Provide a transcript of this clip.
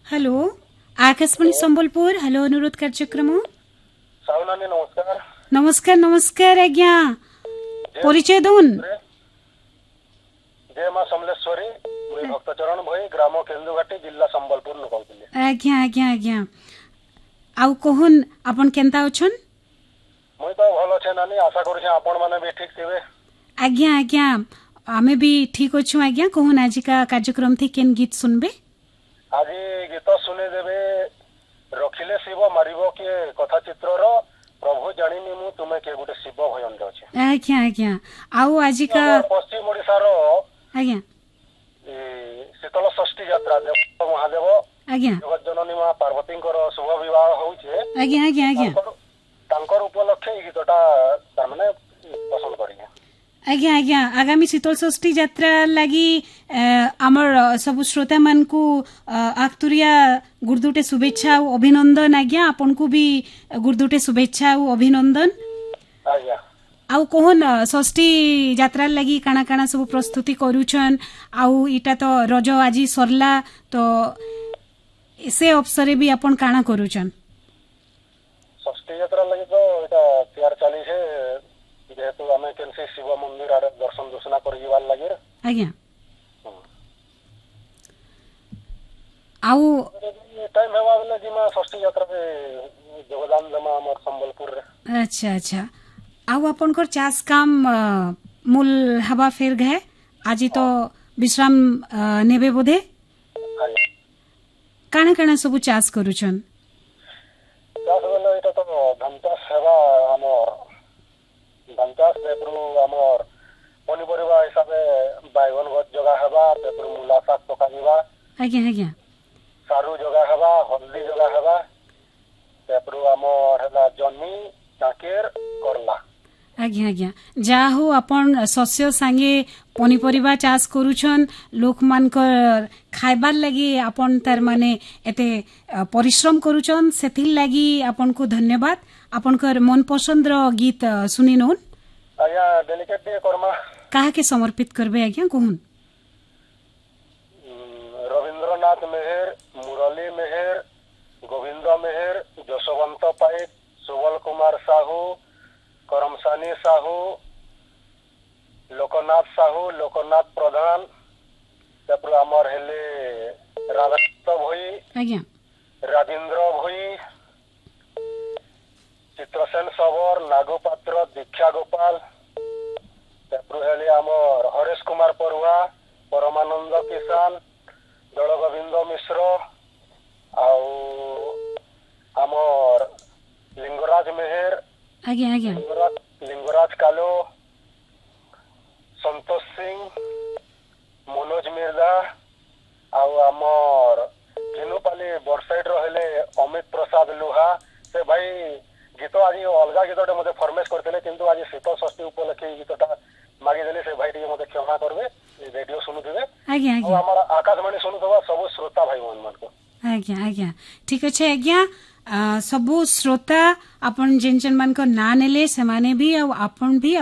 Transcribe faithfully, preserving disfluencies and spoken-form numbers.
hello Akashvani Sambalpur hello अनुरोध कार्यक्रम साउनानी नमस्कार नमस्कार नमस्कार आज्ञा परिचय दउन जय मां समलेश्वरी मुई भक्त चरण भई ग्राम केन्दुघाटी जिला संबलपुर नु कहउतिले आज्ञा आज्ञा आज्ञा आउ कहन अपन केनता अछन मुई तो भलो छे नानी आशा करू छे आपण माने भी ठीक थिबे आज्ञा आज्ञा आमे भी ठीक अछु आज्ञा कहन आज का कार्यक्रम थी केन गीत सुनबे आज गीत सुने देबे रखिले शिव मारिबो के कथा चित्र रो प्रभु जानिनी मु तुमे के गुटे शिव भजन दे अछि आज्ञा आज्ञा आउ आज का पश्चिम ओडिसा रो आज्ञा शीतल षष्ठी यात्रा देव महादेव आज्ञा जगत जननी मां पार्वती शुभ विवाह होउछे आज्ञा आज्ञा आज्ञा तांकर उपलक्षे गीतटा तार माने पसंद करी आज्ञा आज्ञा आगामी शीतल षष्ठी यात्रा लगी आमर सब श्रोता मान को आक्तुरिया गुरदुटे शुभेच्छा और अभिनंदन आज्ञा आपन को भी गुरदुटे शुभेच्छा और अभिनंदन आज्ञा आउ कोहन षष्ठी यात्रा लगी काना काना सब प्रस्तुति करूछन आउ इटा तो रज आजी सरला तो से अवसरे भी अपन काना करूछन षष्ठी यात्रा लगी तो इटा तैयार चली छे जेहेतु आमे केनसी शिव मंदिर आरे दर्शन दर्शना कर जीवार लागि आज्ञा आउ टाइम हेवा बेले जिमा षष्ठी यात्रा पे योगदान देमा हमर संबलपुर रे अच्छा अच्छा आउ अपन को चास काम मूल हवा फेर गए आज तो विश्राम नेबे बोधे काना काना सब चास करूछन चास बेले इटा तो धनचास सेवा हमर धनचास पेपरू हमर पनिपरिबा हिसाबे बाइगन गछ जगह हेबा पेपरू मूला साग पकाइबा आज्ञा आज्ञा सारू जगह हेबा हल्दी जगह हेबा पेपरू हमर हेला जन्नी काकेर करला आज्ञा आज्ञा जा हो अपन शस्य संगे पनिपरिबा चास करूछन लोक मान कर खाइबार लगी अपन तार माने एते परिश्रम करूछन सेथिल लगी अपन को धन्यवाद अपन कर मन पसंद रो गीत सुनी नोन आज्ञा डेलिकेट डे कर्मा काहा के समर्पित करबे आज्ञा कहून रविंद्रनाथ मेहर मुरली मेहर गोविंद मेहर जशवंत पाइक सुबल कुमार साहू करमसानी साहू लोकनाथ साहू लोकनाथ प्रधान तापर हमर हेले राधाकांत भई आज्ञा राजेंद्र भई चित्रसेन सबर नागपात्र दीक्षा गोपाल तापर हेले हमर हरेश कुमार परुआ परमानंद किसान दल गोविंद मिश्र आउ हमर लिंगराज मेहर आज्ञा आज्ञा लिंगराज लिंगराज कालो संतोष सिंह मनोज मिर्जा आउ हमर झिनुपाली बरसाइड रहले अमित प्रसाद लुहा से भाई गीत आज अलगा गीतटे मते फरमेश करथिले किंतु आज शीतल षष्ठी उपलक्षे गीतटा मागी देले से भाई टी मते क्षमा करबे रेडियो सुनुथिबे आज्ञा आज्ञा हमर आकाशवाणी सुनुथबा सब श्रोता भाई मन मान को आज्ञा आज्ञा ठीक अच्छे आज्ञा सबु श्रोता अपन जेन जेन मान को ना नेले से माने भी और अपन भी